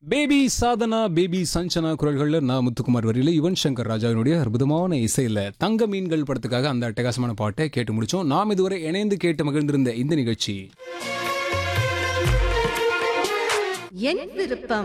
Baby Sadhana, baby Sanjana குரல்கள்ல நான் முத்துக்குமார் வரியில யுவன் சங்கர் ராஜாவினுடைய அற்புதமான இசையில தங்க மீன்கள் படத்துக்காக அந்த அட்டகாசமான பாட்டை கேட்டு முடிச்சோம். நாம் இதுவரை இணைந்து கேட்டு மகிழ்ந்திருந்த இந்த நிகழ்ச்சி என் விருப்பம்.